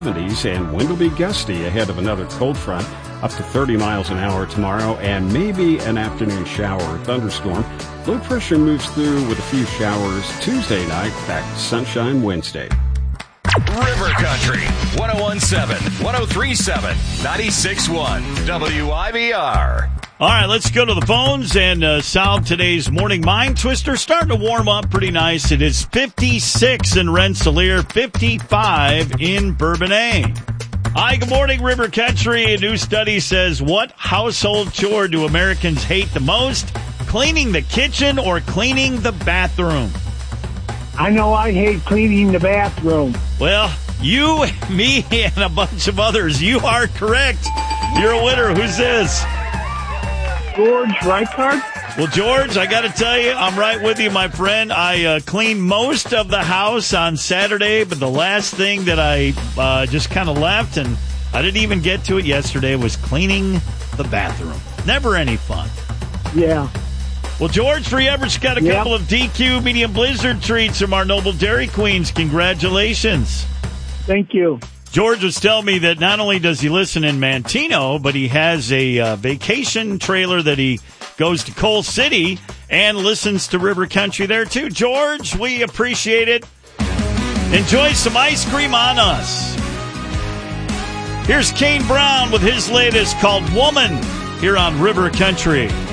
70s, and wind will be gusty ahead of another cold front, up to 30 miles an hour tomorrow, and maybe an afternoon shower or thunderstorm. Low pressure moves through with a few showers Tuesday night, back to sunshine Wednesday. River Country, 101.7, 103.7, 96.1, WIBR. All right, let's go to the phones and solve today's morning mind twister. Starting to warm up pretty nice. It is 56 in Rensselaer, 55 in Bourbonnais. Hi, good morning, River Country. A new study says, what household chore do Americans hate the most? Cleaning the kitchen or cleaning the bathroom? I know I hate cleaning the bathroom. Well, you, me, and a bunch of others, you are correct. You're a winner. Who's this? George Reichard? Well, George, I got to tell you, I'm right with you, my friend. I cleaned most of the house on Saturday, but the last thing that I just kind of left, and I didn't even get to it yesterday, was cleaning the bathroom. Never any fun. Yeah. Well, George, for you, Everett's got a couple of DQ Medium Blizzard treats from our Noble Dairy Queens. Congratulations. Thank you. George was telling me that not only does he listen in Manteno, but he has a vacation trailer that he goes to Coal City and listens to River Country there, too. George, we appreciate it. Enjoy some ice cream on us. Here's Kane Brown with his latest called Woman here on River Country.